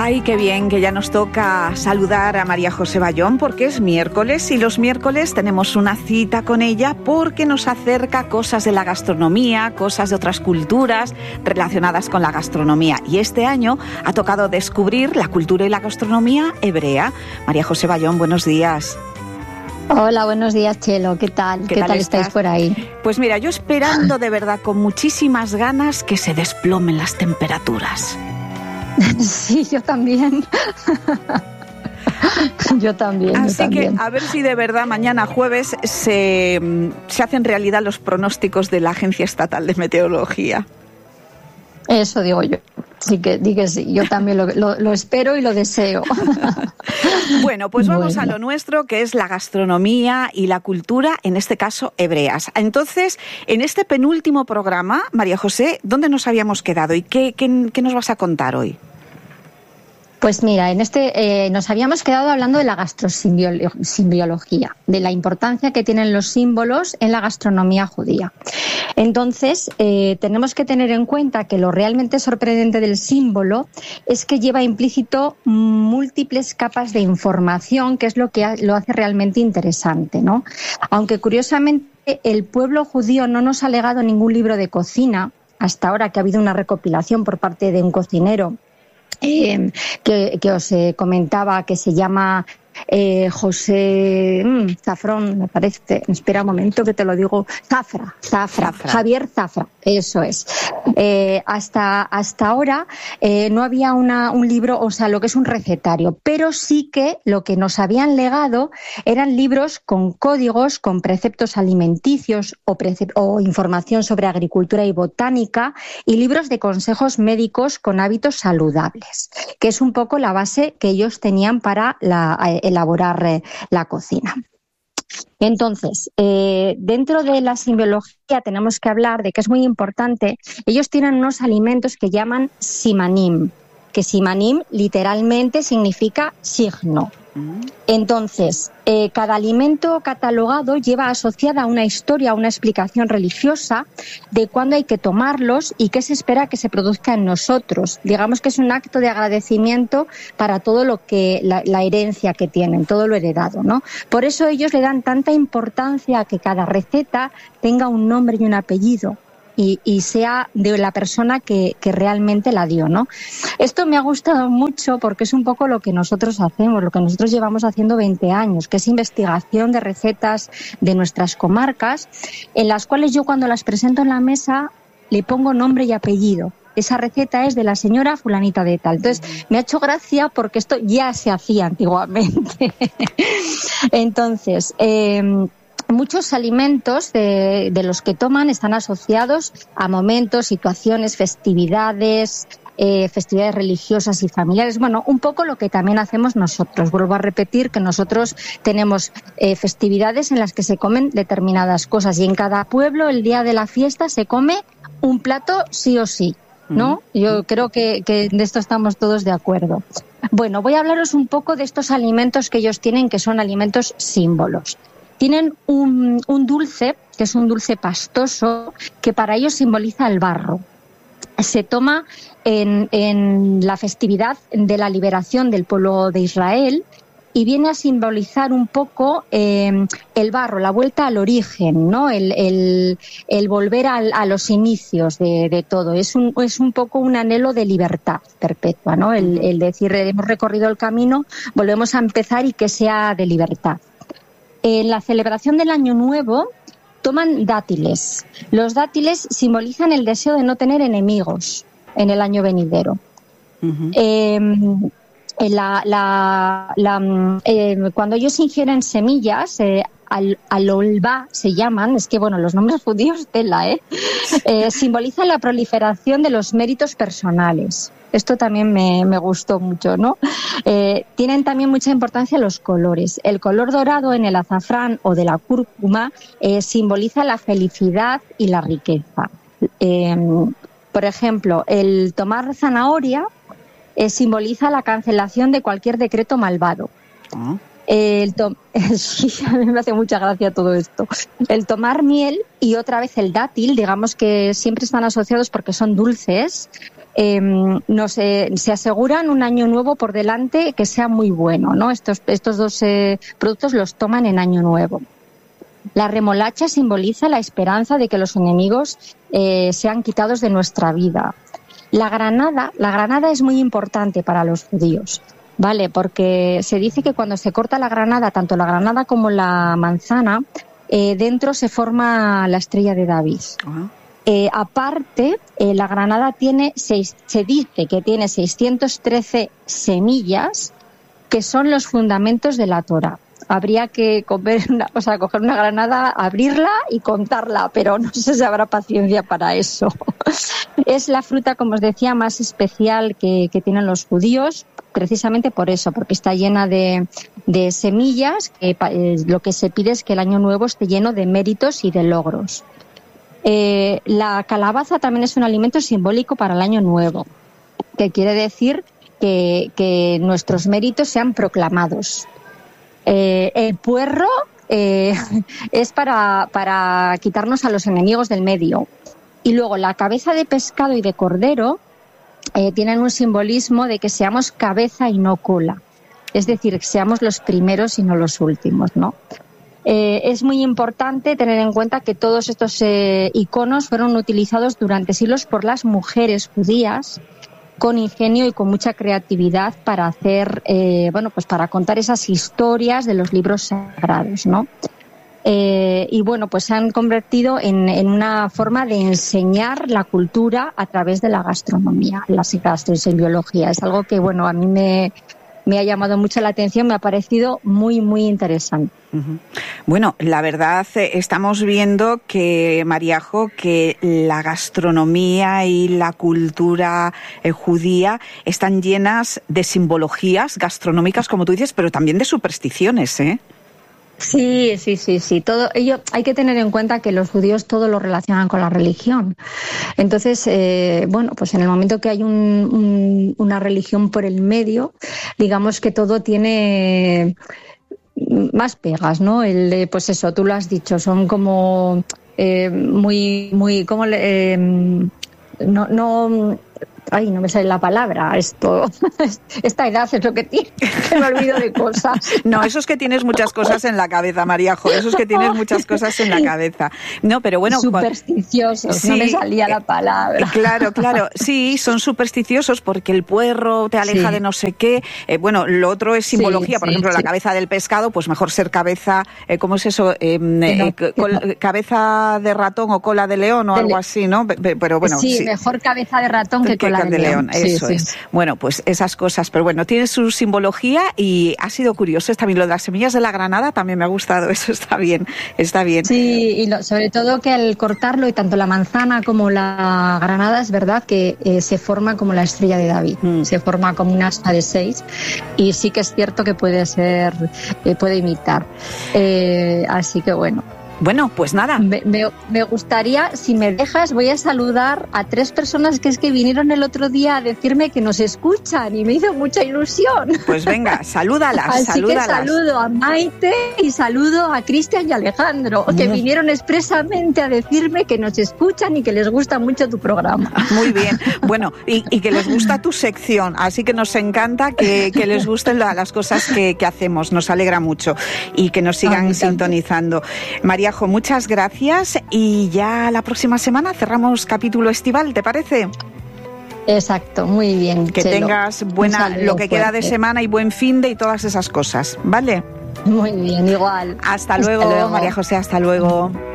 Ay, qué bien, que ya nos toca saludar a María José Bayón porque es miércoles y los miércoles tenemos una cita con ella porque nos acerca cosas de la gastronomía, cosas de otras culturas relacionadas con la gastronomía. Y este año ha tocado descubrir la cultura y la gastronomía hebrea. María José Bayón, buenos días. Hola, buenos días, Chelo. ¿Qué tal? ¿Qué tal estáis por ahí? Pues mira, yo esperando de verdad con muchísimas ganas que se desplomen las temperaturas. Sí, yo también. Yo también. Así que a ver si de verdad mañana jueves se hacen realidad los pronósticos de la Agencia Estatal de Meteorología. Eso digo yo. Sí que sí, yo también lo espero y lo deseo. Bueno, pues vamos a lo nuestro, que es la gastronomía y la cultura, en este caso hebreas. Entonces, en este penúltimo programa, María José, ¿dónde nos habíamos quedado y qué nos vas a contar hoy? Pues mira, nos habíamos quedado hablando de la gastrosimbiología, de la importancia que tienen los símbolos en la gastronomía judía. Entonces, tenemos que tener en cuenta que lo realmente sorprendente del símbolo es que lleva implícito múltiples capas de información, que es lo que lo hace realmente interesante, ¿no? Aunque curiosamente el pueblo judío no nos ha legado ningún libro de cocina, hasta ahora que ha habido una recopilación por parte de un cocinero, que os comentaba, que se llama José Zafrón, me parece. Espera un momento que te lo digo. Zafra. Javier Zafra, eso es. Hasta ahora no había un libro, o sea, lo que es un recetario, pero sí que lo que nos habían legado eran libros con códigos, con preceptos alimenticios o información sobre agricultura y botánica, y libros de consejos médicos con hábitos saludables, que es un poco la base que ellos tenían para elaborar la cocina. Entonces, dentro de la simbiología tenemos que hablar de que es muy importante. Ellos tienen unos alimentos que llaman simanim, que simanim literalmente significa signo. Entonces, cada alimento catalogado lleva asociada una historia, una explicación religiosa de cuándo hay que tomarlos y qué se espera que se produzca en nosotros. Digamos que es un acto de agradecimiento para todo lo que la herencia que tienen, todo lo heredado, ¿no? Por eso ellos le dan tanta importancia a que cada receta tenga un nombre y un apellido. Y sea de la persona que realmente la dio, ¿no? Esto me ha gustado mucho porque es un poco lo que nosotros hacemos, lo que nosotros llevamos haciendo 20 años, que es investigación de recetas de nuestras comarcas, en las cuales yo cuando las presento en la mesa le pongo nombre y apellido. Esa receta es de la señora fulanita de tal. Entonces, me ha hecho gracia porque esto ya se hacía antiguamente. Entonces, muchos alimentos de los que toman están asociados a momentos, situaciones, festividades religiosas y familiares. Bueno, un poco lo que también hacemos nosotros. Vuelvo a repetir que nosotros tenemos festividades en las que se comen determinadas cosas y en cada pueblo el día de la fiesta se come un plato sí o sí, ¿no? Yo creo que de esto estamos todos de acuerdo. Bueno, voy a hablaros un poco de estos alimentos que ellos tienen, que son alimentos símbolos. Tienen un dulce, que es un dulce pastoso, que para ellos simboliza el barro. Se toma en la festividad de la liberación del pueblo de Israel y viene a simbolizar un poco el barro, la vuelta al origen, ¿no? El volver a los inicios de todo. Es un poco un anhelo de libertad perpetua, ¿no? El decir, hemos recorrido el camino, volvemos a empezar y que sea de libertad. En la celebración del Año Nuevo toman dátiles. Los dátiles simbolizan el deseo de no tener enemigos en el año venidero. Cuando ellos ingieren semillas, al-olba se llaman, es que bueno, los nombres judíos tela, simbolizan la proliferación de los méritos personales. Esto también me gustó mucho, ¿no? Tienen también mucha importancia los colores. El color dorado en el azafrán o de la cúrcuma simboliza la felicidad y la riqueza. Por ejemplo, el tomar zanahoria simboliza la cancelación de cualquier decreto malvado. Sí, a mí me hace mucha gracia todo esto. El tomar miel y otra vez el dátil, digamos que siempre están asociados porque son dulces, se aseguran un año nuevo por delante que sea muy bueno, ¿no? Estos dos productos los toman en año nuevo. La remolacha simboliza la esperanza de que los enemigos sean quitados de nuestra vida. La granada es muy importante para los judíos, ¿vale? Porque se dice que cuando se corta la granada, tanto la granada como la manzana, dentro se forma la estrella de David. Uh-huh. Aparte, la granada se dice que tiene 613 semillas, que son los fundamentos de la Torá. Habría que coger una granada, abrirla y contarla, pero no sé si habrá paciencia para eso. Es la fruta, como os decía, más especial que tienen los judíos, precisamente por eso, porque está llena de semillas. Lo que se pide es que el año nuevo esté lleno de méritos y de logros. La calabaza también es un alimento simbólico para el año nuevo, que quiere decir que nuestros méritos sean proclamados. El puerro es para quitarnos a los enemigos del medio. Y luego la cabeza de pescado y de cordero tienen un simbolismo de que seamos cabeza y no cola. Es decir, que seamos los primeros y no los últimos, ¿no? Es muy importante tener en cuenta que todos estos iconos fueron utilizados durante siglos por las mujeres judías con ingenio y con mucha creatividad para hacer, pues para contar esas historias de los libros sagrados, ¿no? Pues se han convertido en una forma de enseñar la cultura a través de la gastronomía, la gastrosembiología. Es algo que, a mí me ha llamado mucho la atención, me ha parecido muy, muy interesante. Uh-huh. Bueno, la verdad, estamos viendo que, Mariajo, que la gastronomía y la cultura judía están llenas de simbologías gastronómicas, como tú dices, pero también de supersticiones, ¿eh? Sí. Todo ello hay que tener en cuenta que los judíos todo lo relacionan con la religión. Entonces, pues en el momento que hay una religión por el medio, digamos que todo tiene más pegas, ¿no? Pues eso, tú lo has dicho, son como muy como no me sale la palabra, esta edad es lo que tiene, que me olvido de cosas. No, eso es que tienes muchas cosas en la cabeza, Mariajo, eso es que tienes muchas cosas en la cabeza. No, pero bueno. Supersticiosos, sí, no me salía la palabra. Claro, sí, son supersticiosos porque el puerro te aleja de no sé qué. Lo otro es simbología, por ejemplo, la cabeza del pescado, pues mejor ser cabeza, ¿cómo es eso? Cabeza de ratón o cola de león o algo así, ¿no? Pero bueno. Sí, mejor cabeza de ratón que cola de león. Eso es. Bueno, pues esas cosas, pero tiene su simbología y ha sido curioso. Está bien lo de las semillas de la granada, también me ha gustado, eso está bien. Sí, y sobre todo que al cortarlo, y tanto la manzana como la granada, es verdad que se forma como la estrella de David, se forma como una asta de 6, y sí que es cierto que puede imitar. Así que bueno. Bueno, pues nada. Me gustaría, si me dejas, voy a saludar a 3 personas que vinieron el otro día a decirme que nos escuchan y me hizo mucha ilusión. Pues venga, salúdalas. Así que saludo a Maite y saludo a Cristian y Alejandro, que vinieron expresamente a decirme que nos escuchan y que les gusta mucho tu programa. Muy bien. Bueno, y que les gusta tu sección, así que nos encanta que les gusten las cosas que hacemos, nos alegra mucho y que nos sigan sintonizando. María, muchas gracias y ya la próxima semana cerramos capítulo estival, ¿te parece? Exacto, muy bien. Que Chelo, tengas lo que queda de semana y buen finde y todas esas cosas, ¿vale? Muy bien, igual. Hasta luego, María José, hasta luego.